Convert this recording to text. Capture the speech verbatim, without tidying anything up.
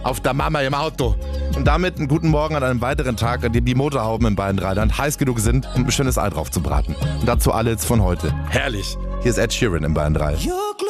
auf der Mama im Auto. Und damit einen guten Morgen an einem weiteren Tag, an dem die Motorhauben in Bayern Dreiland heiß genug sind, um ein schönes Ei drauf zu braten. Und dazu alle Hits von heute. Herrlich. Hier ist Ed Sheeran in Bayern drei.